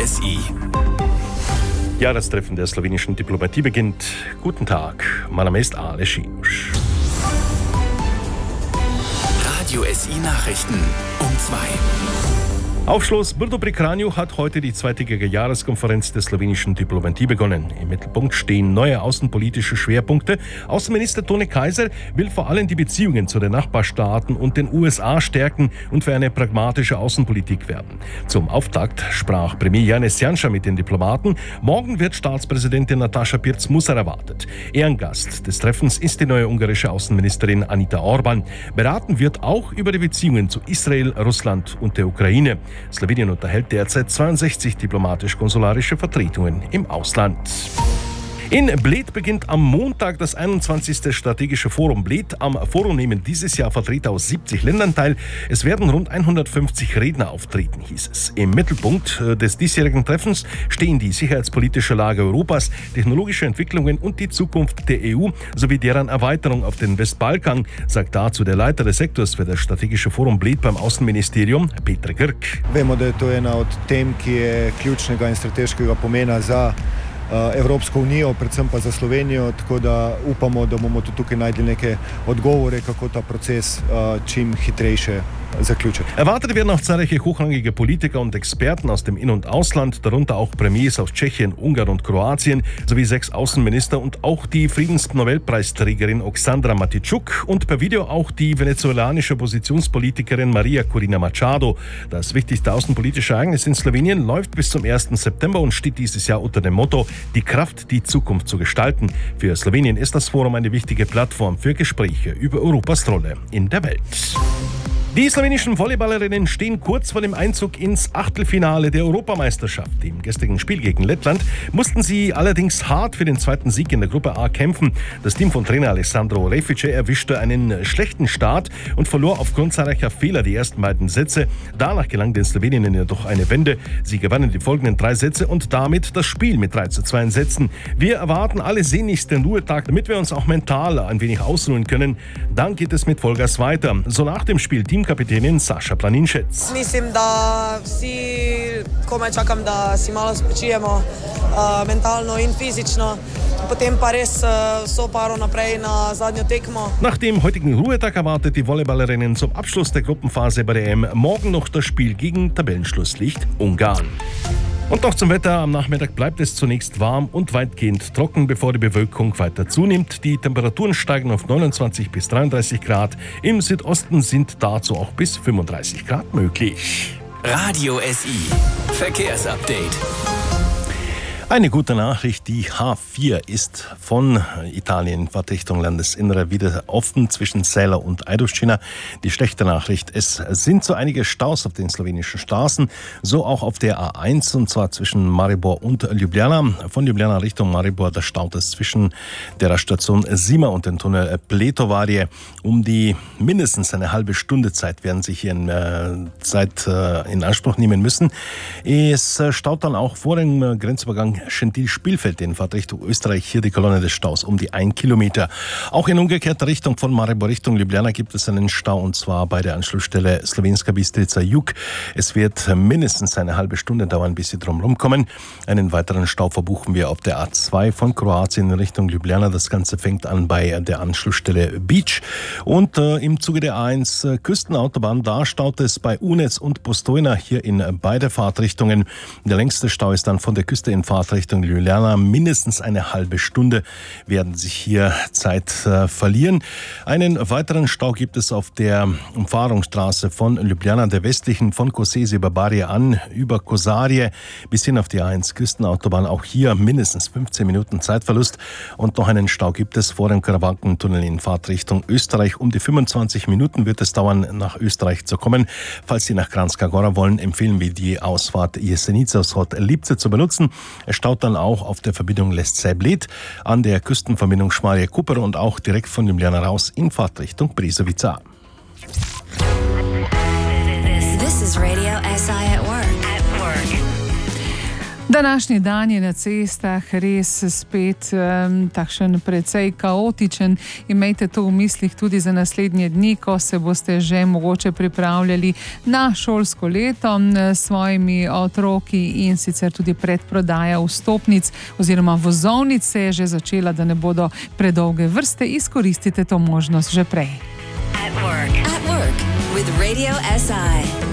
SI. Jahrestreffen der slowenischen Diplomatie beginnt. Guten Tag, mein Name ist Aleš Šimuš. Radio SI Nachrichten um 2. Aufschluss: Brdo pri Kranju hat heute die zweitägige Jahreskonferenz der slowenischen Diplomatie begonnen. Im Mittelpunkt stehen neue außenpolitische Schwerpunkte. Außenminister Tone Kaiser will vor allem die Beziehungen zu den Nachbarstaaten und den USA stärken und für eine pragmatische Außenpolitik werben. Zum Auftakt sprach Premier Janez Janša mit den Diplomaten. Morgen wird Staatspräsidentin Nataša Pirc-Musar erwartet. Ehrengast des Treffens ist die neue ungarische Außenministerin Anita Orban. Beraten wird auch über die Beziehungen zu Israel, Russland und der Ukraine. Slowenien unterhält derzeit 62 diplomatisch-konsularische Vertretungen im Ausland. In Bled beginnt am Montag das 21. Strategische Forum Bled. Am Forum nehmen dieses Jahr Vertreter aus 70 Ländern teil. Es werden rund 150 Redner auftreten, hieß es. Im Mittelpunkt des diesjährigen Treffens stehen die sicherheitspolitische Lage Europas, technologische Entwicklungen und die Zukunft der EU sowie deren Erweiterung auf den Westbalkan, sagt dazu der Leiter des Sektors für das Strategische Forum Bled beim Außenministerium, Peter Grk. Vemo, da je to ena od tem, ki je ključnega in strateškega pomena za Evropsko unijo, predvsem pa za Slovenijo, tako da upamo, da bomo tudi tukaj najdli neke odgovore, kako ta proces čim hitrejše zaključiti. Erwartet werden auch zahlreiche hochrangige Politiker und Experten aus dem In- und Ausland, darunter auch Premiers aus Tschechien, Ungarn und Kroatien, sowie 6 Außenminister und auch die Friedensnobelpreisträgerin Oksandra Matitschuk und per Video auch die venezuelanische Oppositionspolitikerin Maria Corina Machado. Das wichtigste außenpolitische Ereignis in Slowenien läuft bis zum 1. September und steht dieses Jahr unter dem Motto Die Kraft, die Zukunft zu gestalten. Für Slowenien ist das Forum eine wichtige Plattform für Gespräche über Europas Rolle in der Welt. Die slowenischen Volleyballerinnen stehen kurz vor dem Einzug ins Achtelfinale der Europameisterschaft. Im gestrigen Spiel gegen Lettland mussten sie allerdings hart für den zweiten Sieg in der Gruppe A kämpfen. Das Team von Trainer Alessandro Refice erwischte einen schlechten Start und verlor aufgrund zahlreicher Fehler die ersten beiden Sätze. Danach gelang den Sloweninnen jedoch eine Wende. Sie gewannen die folgenden 3 Sätze und damit das Spiel mit 3:2 in Sätzen. Wir erwarten alle sehnlichst den Ruhetag, damit wir uns auch mental ein wenig ausruhen können. Dann geht es mit Vollgas weiter. So nach dem Spiel Teamkapitenin Saša Planinšec. Mislim, da vsi komaj čakam, da si malo spočijemo mentalno in fizično. Potem pa res vso paro naprej na zadnjo tekmo. Nach dem heutigen Ruhetag erwartet die Volleyballerinnen zum Abschluss der Gruppenphase bei der EM morgen noch das Spiel gegen Tabellenschlusslicht Ungarn. Und noch zum Wetter. Am Nachmittag bleibt es zunächst warm und weitgehend trocken, bevor die Bewölkung weiter zunimmt. Die Temperaturen steigen auf 29 bis 33 Grad. Im Südosten sind dazu auch bis 35 Grad möglich. Radio SI Verkehrsupdate. Eine gute Nachricht, die H4 ist von Italien in Fahrtrichtung Landesinnere wieder offen zwischen Säla und Ajdovščina. Die schlechte Nachricht, es sind so einige Staus auf den slowenischen Straßen, so auch auf der A1 und zwar zwischen Maribor und Ljubljana. Von Ljubljana Richtung Maribor, da staut es zwischen der Station Sima und dem Tunnel Pletovarje. Um die mindestens eine halbe Stunde Zeit werden Sie hier in Anspruch nehmen müssen. Es staut dann auch vor dem Grenzübergang Schentil-Spielfeld in Fahrtrichtung Österreich hier die Kolonne des Staus um die 1 Kilometer. Auch in umgekehrter Richtung von Maribor Richtung Ljubljana gibt es einen Stau und zwar bei der Anschlussstelle Slovenska Bistrica Jug. Es wird mindestens eine halbe Stunde dauern, bis Sie drumherum kommen. Einen weiteren Stau verbuchen wir auf der A2 von Kroatien in Richtung Ljubljana. Das Ganze fängt an bei der Anschlussstelle Beach. Und im Zuge der A1 Küstenautobahn, da staut es bei Unec und Postojna hier in beide Fahrtrichtungen. Der längste Stau ist dann von der Küste in Fahrtrichtung Ljubljana. Mindestens eine halbe Stunde werden sich hier Zeit verlieren. Einen weiteren Stau gibt es auf der Umfahrungsstraße von Ljubljana, der westlichen, von Kosese über Barje an, über Kozarje bis hin auf die A1 Küstenautobahn. Auch hier mindestens 15 Minuten Zeitverlust. Und noch einen Stau gibt es vor dem Karawankentunnel in Fahrtrichtung Österreich. Um die 25 Minuten wird es dauern, nach Österreich zu kommen. Falls Sie nach Kranjska Gora wollen, empfehlen wir die Ausfahrt Jesenice aus Hot Lipce zu benutzen. Es staut dann auch auf der Verbindung Lesce-Bled, an der Küstenverbindung Šmarje-Kuper und auch direkt von Ljubljana raus in Fahrtrichtung Brezovica. This is Radio SI at work. Današnji dan je na cestah res spet takšen precej kaotičen. Imejte to v mislih tudi za naslednje dni, ko se boste že mogoče pripravljali na šolsko leto s svojimi otroki in sicer tudi predprodaja vstopnic oziroma vozovnic se je že začela, da ne bodo predolge vrste. Izkoristite to možnost že prej. At work with Radio SI.